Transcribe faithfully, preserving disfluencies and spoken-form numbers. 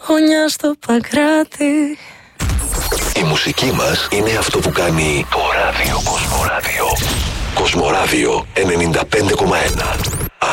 γωνιά στο Παγκράτη. Η μουσική μας είναι αυτό που κάνει το ράδιο Κοσμοράδιο. Κοσμοράδιο ενενήντα πέντε κόμμα ένα.